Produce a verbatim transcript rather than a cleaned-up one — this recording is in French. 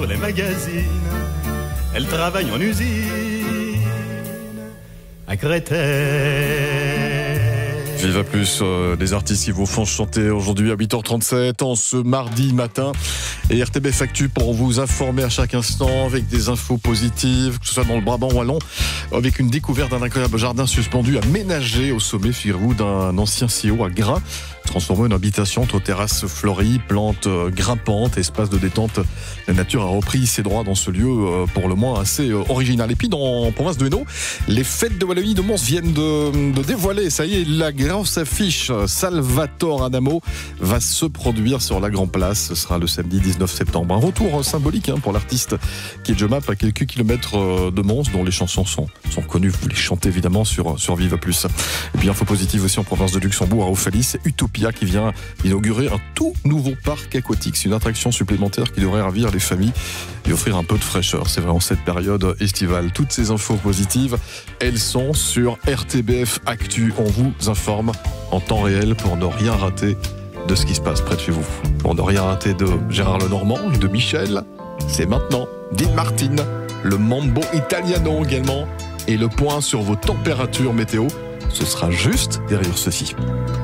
pour les magazines. Elle travaille en usine à Créteil. Viva Plus, euh, des artistes qui vous font chanter aujourd'hui à huit heures trente-sept en ce mardi matin. Et R T B F Actu pour vous informer à chaque instant avec des infos positives, que ce soit dans le Brabant wallon, avec une découverte d'un incroyable jardin suspendu aménagé au sommet, figurez-vous, d'un ancien C I O à Grain, transformé en habitation entre terrasses fleuries, plantes grimpantes, espaces de détente. La nature a repris ses droits dans ce lieu euh, pour le moins assez euh, original. Et puis dans la province de Hainaut, les fêtes de Wallonie de Mons viennent de, de dévoiler, ça y est, la grosse affiche Salvatore Adamo va se produire sur la Grand Place. Ce sera le samedi dix-neuf septembre. Un retour symbolique hein, pour l'artiste qui est Jumap à quelques kilomètres de Mons, dont les chansons sont, sont connues. Vous les chantez évidemment sur, sur Viva Plus. Et puis info positive aussi en province de Luxembourg, à Ophélie, c'est Utopia qui vient inaugurer un tout nouveau parc aquatique. C'est une attraction supplémentaire qui devrait ravir les familles et offrir un peu de fraîcheur. C'est vrai en cette période estivale. Toutes ces infos positives, elles sont sur R T B F Actu. On vous informe en temps réel pour ne rien rater de ce qui se passe près de chez vous. Pour ne rien rater de Gérard Lenormand et de Michel, c'est maintenant Dean Martin, le Mambo Italiano également, et le point sur vos températures météo, ce sera juste derrière ceci.